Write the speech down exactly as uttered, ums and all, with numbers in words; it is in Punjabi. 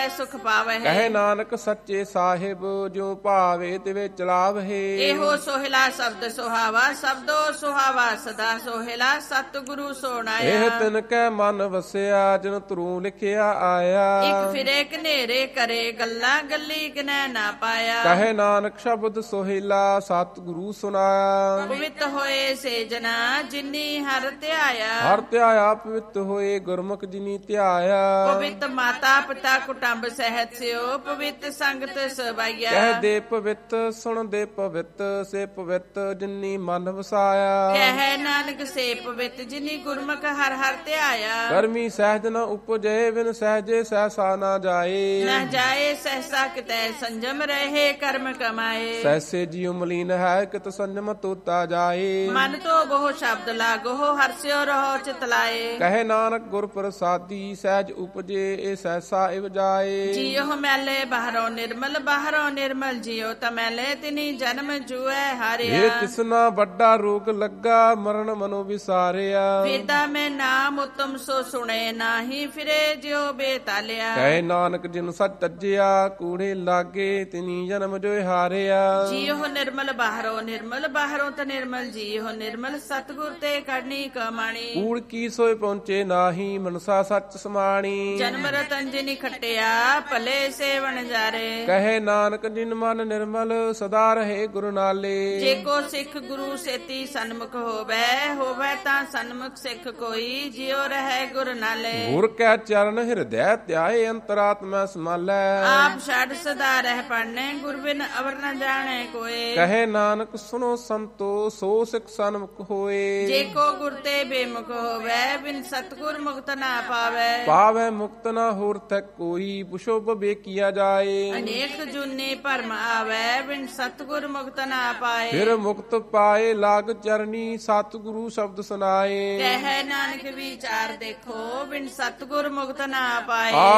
ਸੁਖ ਪਾਵਹਿ। ਕਹੇ ਨਾਨਕ ਸੱਚੇ ਸਾਹਿਬ ਜਿਉ ਭਾਵੇ ਤਿਵੇਂ ਚਲਾਵਹਿ। ਇਹੋ ਸੋਹਿਲਾ ਸ਼ਬਦ ਸੁਹਾਵਾ ਸ਼ਬਦੋ ਸੁਹਾਵਾ ਸਦਾ ਸੋਹਿਲਾ ਸਤਿਗੁਰੂ ਸੋਣਾਇਆ। ਇਹ ਤਿਨ ਕੈ ਮਨ ਵਸਿਆ ਜਿਨ ਤਰੂ ਲਿਖਿਆ ਆਇਆ। ਇਕ ਫਿਰੇ ਕਨੇਰੇ ਕਰੇ ਗੱਲਾਂ ਗੱਲੀ ਕਿਨੈ ਨਾ ਪਾਇਆ। ਕਹੇ ਨਾਨਕ ਸ਼ਬਦ ਸੋਹਿਲਾ ਸਤਿਗੁਰੂ ਸੁਨਾਇਆ। ਪਵਿੱਤ ਹੋਏ ਸੇ ਜਨਾ ਜਿਨੀ ਹਰ ਧਿਆਇਆ। ਹਰ ਧਿਆਇਆ ਪਵਿੱਤ ਹੋਏ ਗੁਰਮੁਖ ਜਿਨੀ ਧਿਆਇਆ। ਪਵਿੱਤ ਮਾਤਾ ਪਿਤਾ ਕੁਟੰਬ ਸਹਿਤ ਸਿਓ ਪਵਿੱਤ ਸੰਗਤ ਸਬਾਈਆ। ਕਹਿ ਦੇ ਪਵਿੱਤ ਸੁਣ ਦੇ ਪਵਿੱਤ ਸੇ ਪਵਿੱਤ ਜਿਨੀ ਮਨ ਵਸਾਇਆ। ਕਹਿ ਨਾਨਕ ਸੇ ਪਵਿੱਤ ਜਿਨੀ ਗੁਰਮੁਖ ਹਰ ਹਰ ਧਿਆਇਆ। ਕਰਮੀ ਸਹਿਜ ਨ ਉਪਜੇ ਬਿਨ ਸਹਿਜੇ ਸਹਿਸਾ ਨਾ ਜਾਏ। ਨਾ ਜਾਏ ਸਹਿਸਾ ਕਿਤੈ ਸੰਜਮ ਰਹੇ ਕਰਮ ਕਮਾਏ। ਸਹਿਸੇ ਜੀਉ ਮਲੀਨ ਹੈ ਕਿਤ ਸੰਜਮ ਤੋਤਾ ਜਾਏ। ਮਨ ਤੋਂ ਬਹੁ ਸ਼ਬਦ ਲਾਗੋ ਹਰਸਿਓ ਰਹੋ ਚਿਤ ਲਾਏ। ਕਹੇ ਨਾਨਕ ਗੁਰ ਪ੍ਰਸਾਦੀ ਸਹਿਜ ਉਪਜੇ ਇਹ ਸਹਿਸਾ ਇਵ ਜਾਏ। ਜੀਉ ਮੈਲੇ ਬਾਹਰੋਂ ਨਿਰਮਲ ਬਾਹਰੋਂ ਨਿਰਮਲ ਜੀਉ ਤਮੈਲੇ ਤਿਨੀ ਜਨਮ ਜੂਐ ਹਾਰਿਆ। ਇਹ ਕਿਸਨਾ ਵੱਡਾ ਰੋਗ ਲੱਗਾ ਮਰਨ ਮਨੋ ਵਿਸਾਰਿਆ। ਵੇਦਾ ਮੈਂ ਨਾਮ ਉਤਮ ਸੋ ਸੁਣੇ ਨਾਹੀ ਫਿਰੇ ਜਿਉ ਬੇਤਾਲਿਆ। ਕਹੇ ਨਾਨਕ ਜਿਨ ਸੱਚ ਤਜਿਆ ਕੂੜੇ ਲਾਗੇ ਤਿਨੀ ਜਨਮ ਜੋ ਹਾਰਿਆ। ਜੀਉ ਨਿਰਮਲ ਬਾਹਰੋਂ ਨਿਰਮਲ ਬਾਹਰੋਂ ਤ ਨਿਰਮਲ ਜੀਉ ਨਿਰਮਲ ਸਤਿਗੁਰ ਤੇ ਕਰਨੀ ਕਮਾਣੀ। ਕੂੜ ਕੀ ਸੋਏ ਪਹੁੰਚੇ ਨਾਹੀ ਮਨਸਾ ਸੱਚ ਸਮਾਣੀ। ਜਨਮ ਰਤਨ ਜਿਨੀ ਖਟਿਆ ਭਲੇ ਸੇਵਨ ਜਾਰੇ। ਕਹੇ ਨਾਨਕ ਜਿਨ ਮਨ ਨਿਰਮਲ ਸਦਾ ਰਹੇ ਗੁਰੂ ਨਾਲੇ। ਜੇ ਕੋ ਸਿੱਖ ਗੁਰੂ ਸੇਤੀ ਸਨਮੁਖ ਹੋਵੇ ਹੋਵੇ ਤਾਂ ਸਨਮੁਖ ਸਿੱਖ ਕੋਈ ਜਿਉ ਰਹੇ ਗੁਰ ਨਾਲੇ। ਗੁਰ ਕੈ ਚਰਨ ਹਿਰਦੈ ਧਿਆਏ ਅੰਤਰਾਤਮਾ ਸਮਾਲੈ। ਆਪ ਛੱਡ ਸਦਾ ਰਹਿ ਪੜਨੇ ਗੁਰ ਬਿਨ ਅਵਰ ਨ ਜਾਣੇ ਕੋਏ। ਕਹੇ ਨਾਨਕ ਸੁਨੋ ਸੰਤੋ ਸੋ ਸਿੱਖ ਸਨਮੁਖ ਹੋਏ। ਜੇ ਕੋ ਗੁਰ ਤੇ ਬੇਮੁਖ ਹੋਵੇ ਬਿਨ ਸਤਗੁਰ ਮੁਕਤ ਨਾ ਪਾਵੇ। ਪਾਵੇ ਮੁਕਤ ਨਾ ਹੋਰ ਤੈ ਕੋਈ ਪੁਛੋ ਬੇ ਕੀਆ ਜਾਏ। ਅਨੇਕ ਜੁਨੇ ਭਰਮ ਆਵੇ ਬਿਨ ਸਤਗੁਰ ਮੁਕਤ ਨਾ ਪਾਏ। ਫਿਰ ਮੁਕਤ ਪਾਏ ਲਾਗ ਚਰਨੀ ਸਤਿਗੁਰੂ ਸ਼ਬਦ ਸੁਨਾਏ। ਕਹਿ ਨਾਨਕ ਵਿਚਾਰ ਦੇਖੋ ਬਿਨ ਸਤਗੁਰ ਮੁਕਤ ਨਾ ਪਾਏ।